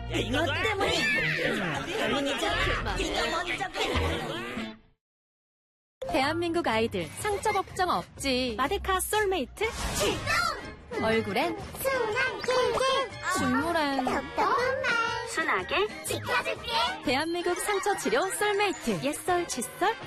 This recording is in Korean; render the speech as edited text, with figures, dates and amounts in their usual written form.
너 때문에 얼른이 잡힐 네가 먼저 대한민국 아이들 상처 걱정 없지. 마데카 솔메이트 출동! 얼굴엔 순한 킬킬 중물엔 답답한 말 순하게 지켜줄게. 대한민국 상처 치료 솔메이트 옛설 칫솔